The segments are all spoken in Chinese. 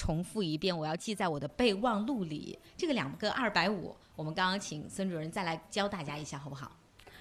重复一遍，我要记在我的备忘录里。这个2个250，我们刚刚请孙主任再来教大家一下，好不好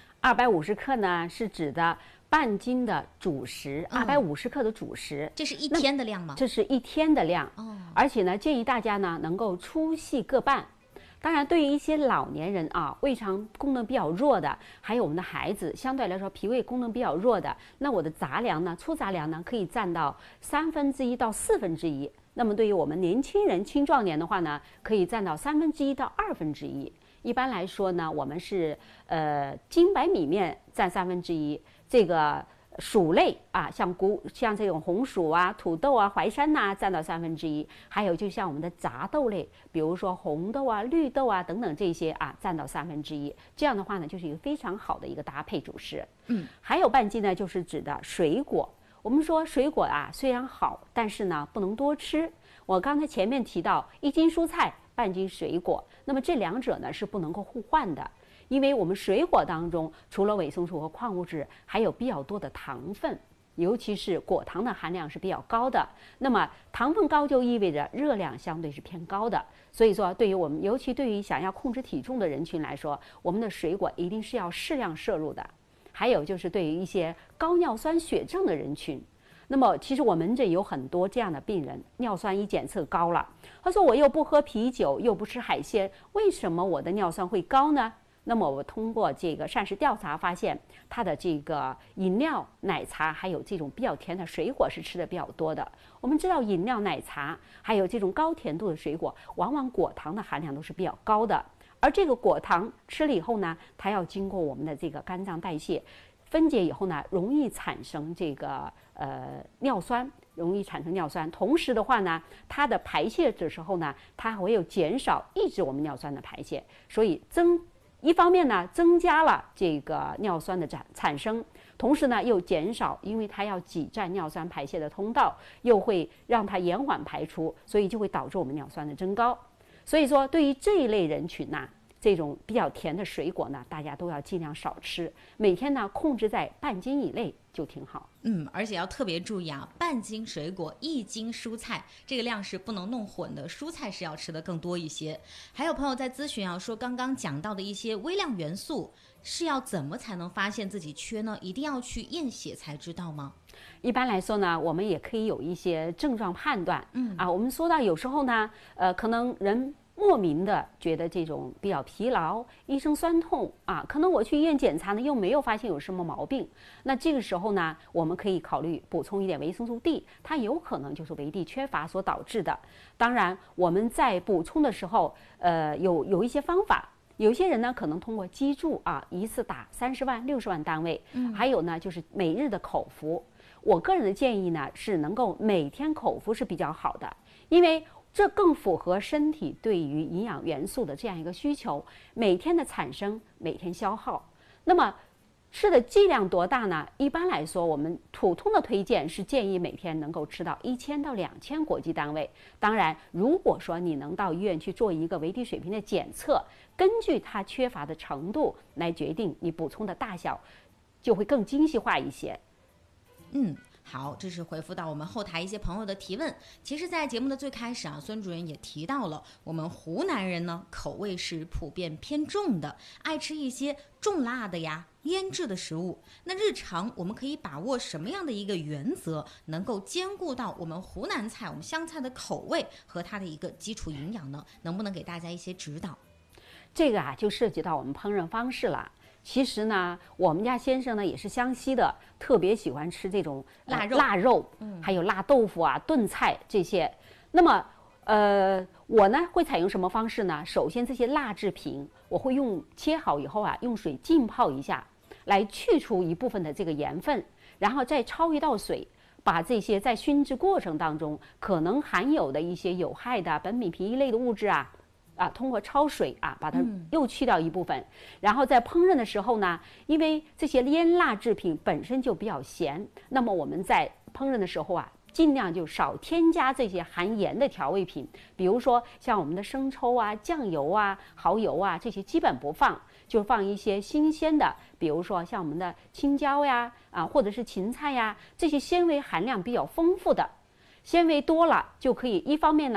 ？250克呢是指的半斤的主食，250克的主食， 这是一天的量吗？ 这是一天的量。而且呢，建议大家呢能够粗细各半。当然，对于一些老年人啊，胃肠功能比较弱的，还有我们的孩子，相对来说脾胃功能比较弱的，那我的杂粮呢，粗杂粮呢，可以占到1/3到1/4。那么对于我们年轻人、青壮年的话呢，可以占到1/3到1/2。一般来说呢，我们是精白米面占1/3，这个薯类啊，像这种红薯啊、土豆啊、淮山呐，占到1/3，还有就像我们的杂豆类，比如说红豆啊、绿豆啊等等这些啊，占到1/3。这样的话呢，就是一个非常好的一个搭配主食。还有半斤呢，就是指的水果。我们说水果啊，虽然好，但是呢不能多吃。我刚才前面提到1斤蔬菜、半斤水果，那么这2者呢是不能够互换的。因为我们水果当中除了维生素和矿物质，还有比较多的糖分，尤其是果糖的含量是比较高的。那么糖分高就意味着热量相对是偏高的，所以说对于我们，尤其对于想要控制体重的人群来说，我们的水果一定是要适量摄入的。还有就是对于一些高尿酸血症的人群，那么其实我门诊有很多这样的病人，尿酸一检测高了，他说我又不喝啤酒，又不吃海鲜，为什么我的尿酸会高呢？那么我通过这个膳食调查发现，他的这个饮料、奶茶还有这种比较甜的水果是吃的比较多的。我们知道饮料、奶茶还有这种高甜度的水果，往往果糖的含量都是比较高的。而这个果糖吃了以后呢，它要经过我们的这个肝脏代谢分解以后呢，容易产生这个尿酸，容易产生尿酸。同时的话呢，它的排泄的时候呢，它会有减少，抑制我们尿酸的排泄，所以一方面呢，增加了这个尿酸的产生，同时呢又减少，因为它要挤占尿酸排泄的通道，又会让它延缓排出，所以就会导致我们尿酸的增高。所以说，对于这一类人群呢，这种比较甜的水果呢，大家都要尽量少吃，每天呢控制在半斤以内就挺好。 而且要特别注意啊，半斤水果1斤蔬菜，这个量是不能弄混的，蔬菜是要吃的更多一些。还有朋友在咨询啊，说刚刚讲到的一些微量元素是要怎么才能发现自己缺呢？一定要去验血才知道吗？ 一般来说呢，我们也可以有一些症状判断。我们说到有时候呢，可能人莫名的觉得这种比较疲劳、一身酸痛啊，可能我去医院检查呢，又没有发现有什么毛病。那这个时候呢，我们可以考虑补充一点维生素 D， 它有可能就是维 D 缺乏所导致的。当然，我们在补充的时候，有一些方法。有些人呢，可能通过激注啊，一次打30万、60万单位。还有呢，就是每日的口服。我个人的建议呢，是能够每天口服是比较好的，因为这更符合身体对于营养元素的这样一个需求，每天的产生，每天消耗。那么吃的剂量多大呢？一般来说，我们普通的推荐是建议每天能够吃到1000到2000国际单位。当然，如果说你能到医院去做一个维 D 水平的检测，根据它缺乏的程度来决定你补充的大小，就会更精细化一些。 好，这是回复到我们后台一些朋友的提问。其实在节目的最开始啊，孙主任也提到了我们湖南人呢口味是普遍偏重的，爱吃一些重辣的呀、腌制的食物。那日常我们可以把握什么样的一个原则，能够兼顾到我们湖南菜、我们湘菜的口味和它的一个基础营养呢？能不能给大家一些指导？ 这个啊，就涉及到我们烹饪方式了。其实呢，我们家先生呢也是湘西的，特别喜欢吃这种腊肉，还有辣豆腐啊、炖菜这些。那么，我呢会采用什么方式呢？首先，这些辣制品我会切好以后啊，用水浸泡一下，来去除一部分的这个盐分，然后再焯一道水，把这些在熏制过程当中可能含有的一些有害的苯米平一类的物质通过焯水把它又去掉一部分，然后在烹饪的时候呢，因为这些腌辣制品本身就比较咸，那么我们在烹饪的时候尽量就少添加这些含盐的调味品，比如说像我们的生抽啊、酱油啊、蚝油啊，这些基本不放，就放一些新鲜的，比如说像我们的青椒呀或者是芹菜呀，这些纤维含量比较丰富的，纤维多了就可以一方面呢